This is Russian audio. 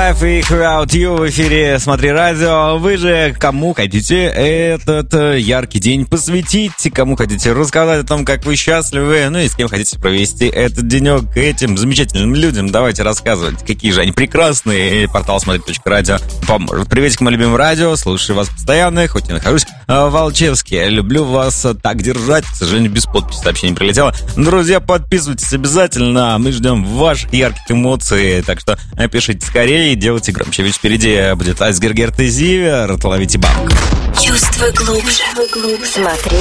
Life и Without You в эфире «Смотри радио». Вы же кому хотите этот яркий день посвятить, кому хотите рассказать о том, как вы счастливы, ну и с кем хотите провести этот денек, этим замечательным людям давайте рассказывать, какие же они прекрасные. Портал смотри.радио поможет. Приветик, мой любимый радио, слушаю вас постоянно, хоть и нахожусь в Алчевске. Люблю вас так держать, к сожалению, без подписи сообщение прилетело. Друзья, подписывайтесь обязательно, мы ждем ваших ярких эмоций, так что пишите скорее, делайте громче, ведь впереди будет Айсберг и Зиверт, ловите банк. Чувствуй глубже. Смотри